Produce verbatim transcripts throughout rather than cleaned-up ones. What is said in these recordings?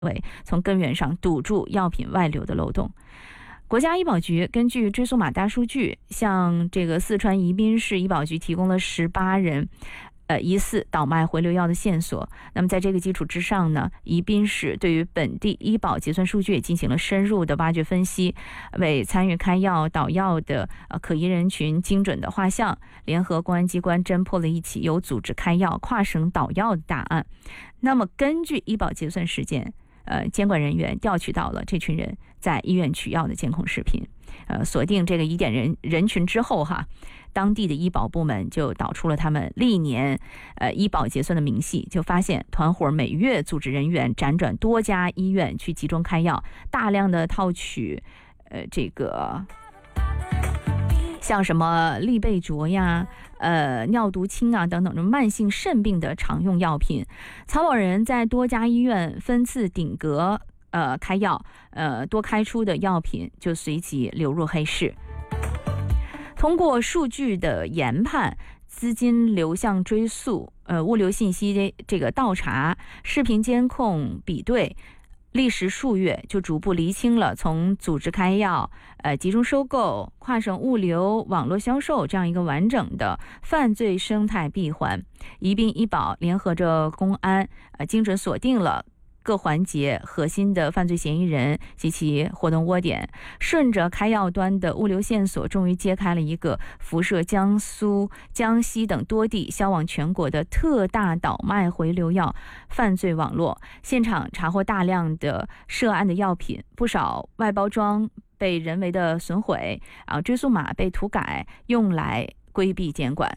为从根源上堵住药品外流的漏洞。国家医保局根据追溯码大数据，向这个四川宜宾市医保局提供了十八人呃，疑似倒卖回流药的线索。那么在这个基础之上呢，宜宾市对于本地医保结算数据也进行了深入的挖掘分析，为参与开药倒药的呃可疑人群精准的画像，联合公安机关侦破了一起有组织开药、跨省倒药的大案。那么根据医保结算事件，呃，监管人员调取到了这群人在医院取药的监控视频，呃，锁定这个疑点人人群之后哈，当地的医保部门就导出了他们历年呃医保结算的明细，就发现团伙每月组织人员辗转多家医院去集中开药，大量的套取呃这个像什么利贝卓呀、呃尿毒清啊等等这慢性肾病的常用药品，曹某人在多家医院分次顶格呃开药，呃多开出的药品就随即流入黑市。通过数据的研判、资金流向追溯、呃物流信息这个倒查、视频监控比对，历时数月就逐步厘清了从组织开药、呃集中收购、跨省物流、网络销售这样一个完整的犯罪生态闭环。宜宾医保联合着公安，呃精准锁定了各环节核心的犯罪嫌疑人及其活动窝点，顺着开药端的物流线索，终于揭开了一个辐射江苏、江西等多地、销往全国的特大倒卖回流药犯罪网络。现场查获大量的涉案的药品，不少外包装被人为的损毁，啊，追溯码被涂改，用来规避监管。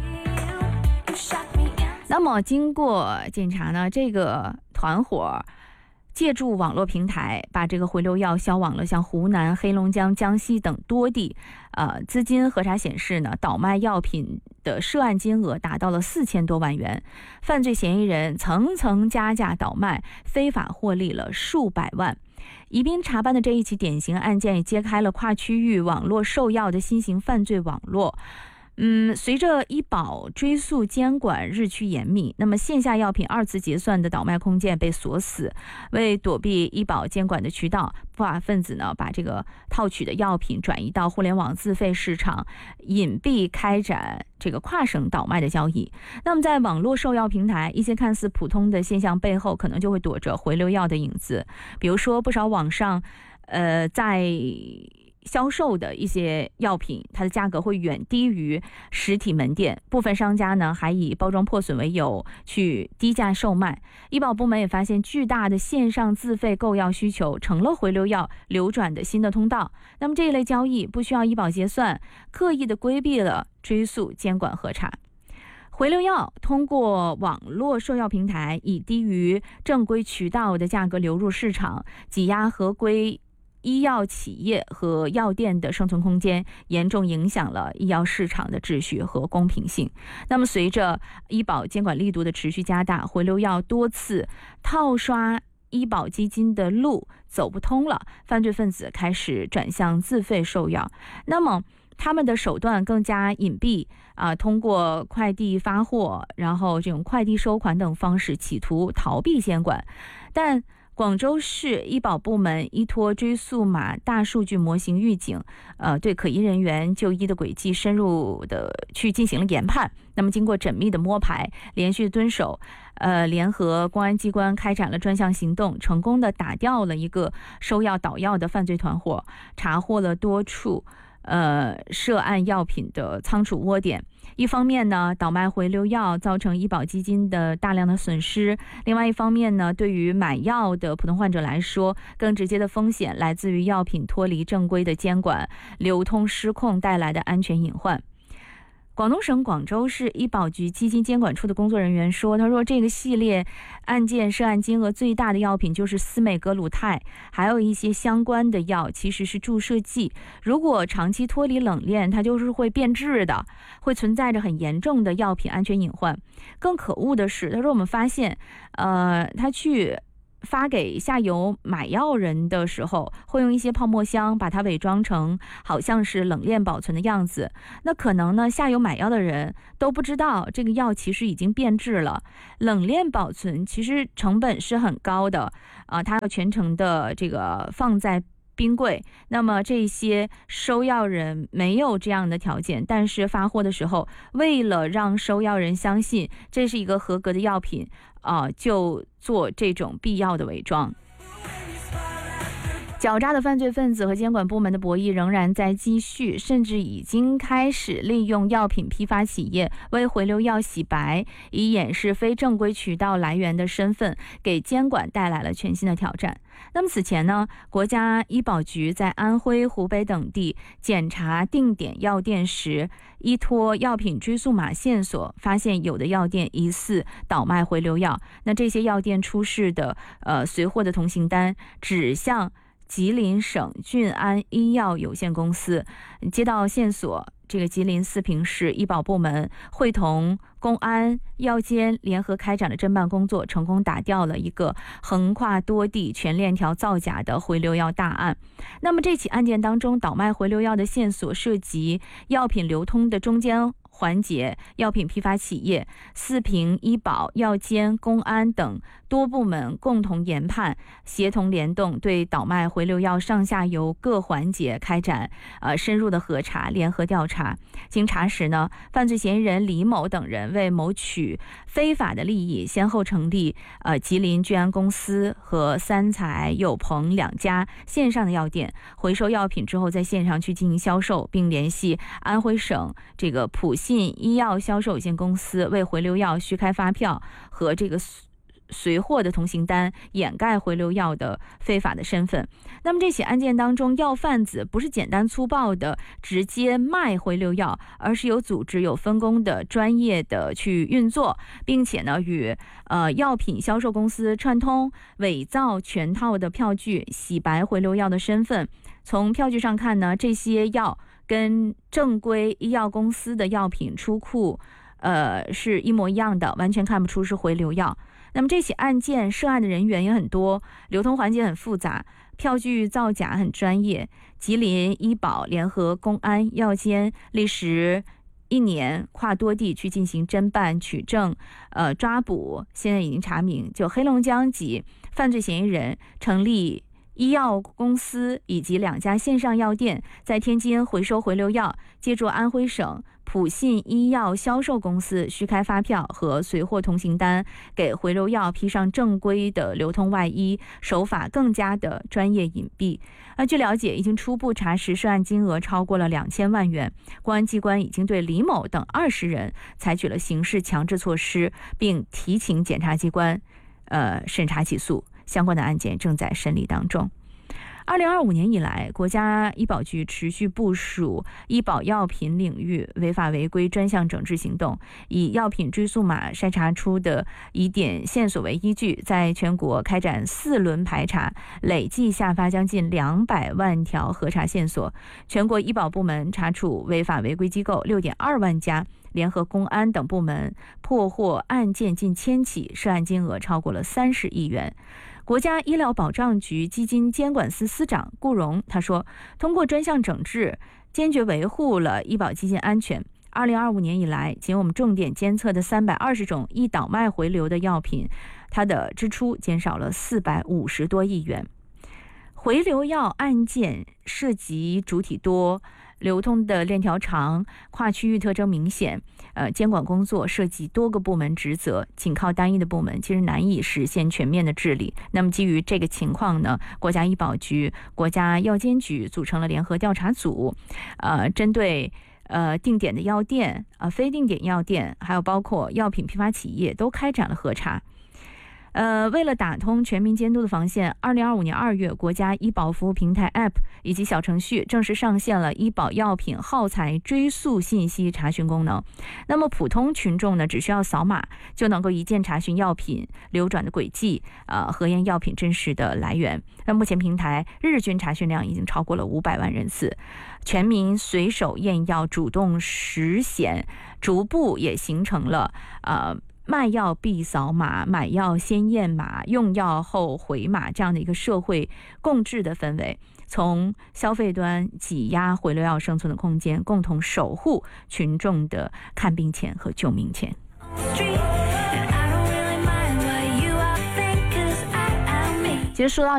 那么经过检查呢，这个团伙借助网络平台把这个回流药销往了像湖南、黑龙江、江西等多地，呃，资金核查显示呢，倒卖药品的涉案金额达到了四千多万元，犯罪嫌疑人层层加价倒卖，非法获利了数百万。宜宾查办的这一起典型案件也揭开了跨区域网络售药的新型犯罪网络。嗯，随着医保追溯监管日趋严密，那么线下药品二次结算的倒卖空间被锁死。为躲避医保监管的渠道，不法分子呢把这个套取的药品转移到互联网自费市场，隐蔽开展这个跨省倒卖的交易。那么在网络售药平台，一些看似普通的现象背后，可能就会躲着回流药的影子。比如说，不少网上，呃，在销售的一些药品，它的价格会远低于实体门店，部分商家呢还以包装破损为由去低价售卖。医保部门也发现，巨大的线上自费购药需求成了回流药流转的新的通道。那么这一类交易不需要医保结算，刻意的规避了追溯监管核查。回流药通过网络售药平台，以低于正规渠道的价格流入市场，挤压合规医药企业和药店的生存空间，严重影响了医药市场的秩序和公平性。那么随着医保监管力度的持续加大，回流药多次套刷医保基金的路走不通了，犯罪分子开始转向自费售药。那么他们的手段更加隐蔽啊，通过快递发货，然后这种快递收款等方式，企图逃避监管。但广州市医保部门依托追溯码大数据模型预警，呃，对可疑人员就医的轨迹深入的去进行了研判。那么经过缜密的摸排，连续蹲守，呃，联合公安机关开展了专项行动，成功的打掉了一个收药倒药的犯罪团伙，查获了多处呃，涉案药品的仓储窝点。一方面呢，倒卖回流药造成医保基金的大量的损失；另外一方面呢，对于买药的普通患者来说，更直接的风险来自于药品脱离正规的监管，流通失控带来的安全隐患。广东省广州市医保局基金监管处的工作人员说，他说这个系列案件涉案金额最大的药品就是司美格鲁肽，还有一些相关的药其实是注射剂，如果长期脱离冷链，它就是会变质的，会存在着很严重的药品安全隐患。更可恶的是，他说我们发现呃，他去发给下游买药人的时候，会用一些泡沫箱把它伪装成好像是冷链保存的样子。那可能呢，下游买药的人都不知道这个药其实已经变质了。冷链保存其实成本是很高的啊，它要全程的这个放在冰柜。那么这些收药人没有这样的条件，但是发货的时候，为了让收药人相信这是一个合格的药品啊、呃，就做这种必要的伪装。狡诈的犯罪分子和监管部门的博弈仍然在继续，甚至已经开始利用药品批发企业为回流药洗白，以掩饰非正规渠道来源的身份，给监管带来了全新的挑战。那么此前呢，国家医保局在安徽、湖北等地检查定点药店时，依托药品追溯码线索，发现有的药店疑似倒卖回流药。那这些药店出示的呃随货的通行单指向吉林省俊安医药有限公司。接到线索，这个吉林四平市医保部门会同公安、药监联合开展了侦办工作，成功打掉了一个横跨多地全链条造假的回流药大案。那么这起案件当中，倒卖回流药的线索涉及药品流通的中间环节，药品批发企业、四平医保、药监、公安等多部门共同研判，协同联动，对倒卖回流药上下游各环节开展呃深入的核查、联合调查。经查实呢，犯罪嫌疑人李某等人为谋取非法的利益，先后成立呃吉林俊安公司和三彩友朋两家线上的药店，回收药品之后在线上去进行销售，并联系安徽省这个普信医药销售有限公司为回流药虚开发票和这个随货的通行单，掩盖回流药的非法的身份。那么这起案件当中，药贩子不是简单粗暴的直接卖回流药，而是有组织有分工的专业的去运作，并且呢与呃药品销售公司串通，伪造全套的票据，洗白回流药的身份。从票据上看呢，这些药跟正规医药公司的药品出库呃是一模一样的，完全看不出是回流药。那么这起案件涉案的人员也很多，流通环节很复杂，票据造假很专业。吉林医保联合公安、药监历时一年，跨多地去进行侦办、取证、呃抓捕。现在已经查明，就黑龙江籍犯罪嫌疑人成立医药公司以及两家线上药店，在天津回收回流药，借助安徽省普信医药销售公司虚开发票和随货通行单，给回流药披上正规的流通外衣，手法更加的专业隐蔽。而据了解，已经初步查实涉案金额超过了两千万元，公安机关已经对李某等二十人采取了刑事强制措施，并提请检察机关呃审查起诉。相关的案件正在审理当中。二零二五年以来，国家医保局持续部署医保药品领域违法违规专项整治行动，以药品追溯码筛查出的疑点线索为依据，在全国开展四轮排查，累计下发将近两百万条核查线索。全国医保部门查处违法违规机构六点二万家，联合公安等部门破获案件近千起，涉案金额超过了三十亿元。国家医疗保障局基金监管司司长顾荣他说，通过专项整治，坚决维护了医保基金安全。二零二五年以来，仅我们重点监测的三百二十种易倒卖回流的药品，它的支出减少了四百五十多亿元。回流药案件涉及主体多，流通的链条长，跨区域特征明显，呃，监管工作涉及多个部门职责，仅靠单一的部门其实难以实现全面的治理。那么基于这个情况呢，国家医保局、国家药监局组成了联合调查组，呃，针对呃定点的药店、呃非定点药店，还有包括药品批发企业都开展了核查。呃，为了打通全民监督的防线，二零二五年二月，国家医保服务平台 App 以及小程序正式上线了医保药品耗材追溯信息查询功能。那么普通群众呢，只需要扫码就能够一键查询药品流转的轨迹，呃，核验药品真实的来源。那目前平台日均查询量已经超过了五百万人次，全民随手验药主动实显，逐步也形成了呃。 卖药必扫码，买药先验码，用药后回码这样的一个社会共治的氛围，从消费端挤压回流药生存的空间，共同守护群众的看病钱和救命钱。其实说到